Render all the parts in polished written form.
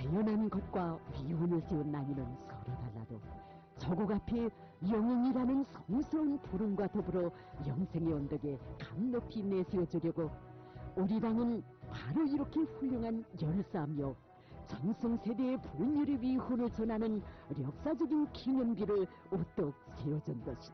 태어난 것과 위훈을 세운 나이는 서로 달라도 저곡 앞에 영웅이라는 성스러운 부름과 더불어 영생의 언덕에 감 높이 내세워주려고 우리 당은 바로 이렇게 훌륭한 열사며 전성세대의 불멸의 위훈을 전하는 역사적인 기념비를 우뚝 세워준 것이다.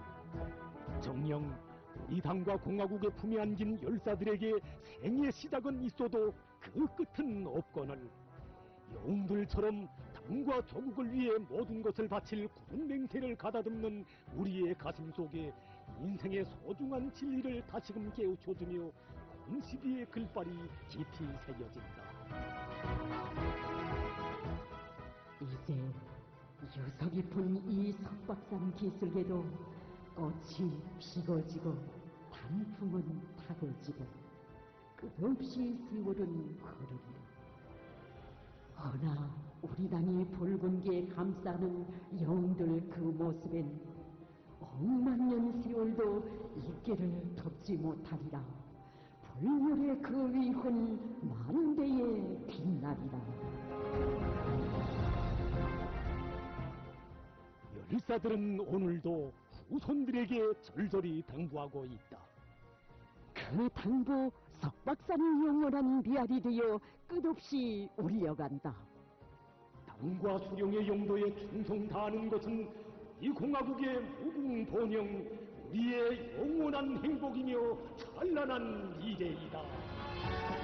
정녕 우리 당과 공화국의 품에 안긴 열사들에게 생의 시작은 있어도 그 끝은 없거늘 영웅들처럼 당과 조국을 위해 모든 것을 바칠 굳은 맹세를 가다듬는 우리의 가슴 속에 인생의 소중한 진리를 다시금 깨우쳐주며 공시비의 글발이 깊이 새겨진다. 이제 유서 깊은 이 석박산 기슭에도 꽃이 피고지고 단풍은 타고지고 끝없이 세월은 흐르리라. 허나 우리 당이 붉은게 감싸는 영웅들 그 모습엔 억만년 세월도 이끼를 덮지 못하리라. 불멸의 그 위훈 만대에 빛나리라. 열사들은 오늘도 후손들에게 절절히 당부하고 있다. 그 당부 석박산을 영원한 미알이 되어 끝없이 울려간다. 당과 수령의 용도에 충성 다하는 것은 이 공화국의 무궁본영, 우리의 영원한 행복이며 찬란한 미래이다.